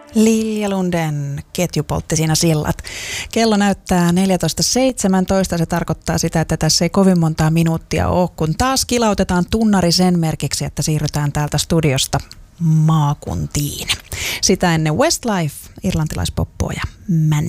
Lilja Lunden Ketju poltti siinä sillat. Kello näyttää 14.17. Se tarkoittaa sitä, että tässä ei kovin montaa minuuttia ole, kun taas kilautetaan tunnari sen merkiksi, että siirrytään täältä studiosta maakuntiin. Sitä ennen Westlife, irlantilaispoppoa ja Man